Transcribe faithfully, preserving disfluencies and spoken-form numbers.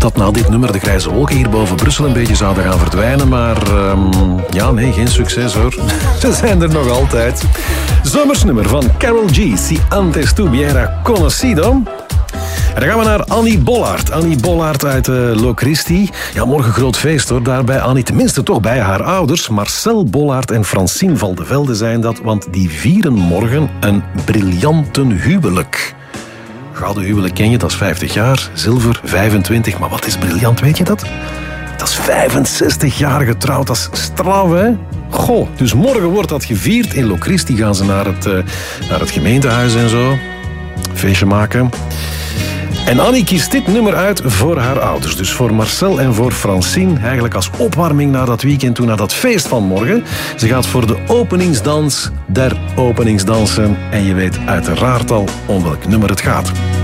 dat na dit nummer de grijze wolken hier boven Brussel een beetje zouden gaan verdwijnen. Maar um, ja, nee, geen succes hoor. Ze zijn er nog altijd. Zomersnummer van Karol G. Si antes tu hubiera conocido. En dan gaan we naar Annie Bollaert. Annie Bollaert uit uh, Locristi. Ja, morgen groot feest hoor, daar bij Annie. Tenminste toch bij haar ouders. Marcel Bollaert en Francine Valdevelde zijn dat. Want die vieren morgen een briljanten huwelijk. Gouden huwelijk ken je, dat is vijftig jaar. Zilver, vijfentwintig. Maar wat is briljant, weet je dat? Dat is vijfenzestig jaar getrouwd. Dat is straf, hè? Goh, dus morgen wordt dat gevierd. In Locristi gaan ze naar het, uh, naar het gemeentehuis en zo. Feestje maken. En Annie kiest dit nummer uit voor haar ouders. Dus voor Marcel en voor Francine. Eigenlijk als opwarming na dat weekend toe, naar dat feest van morgen. Ze gaat voor de openingsdans der openingsdansen. En je weet uiteraard al om welk nummer het gaat.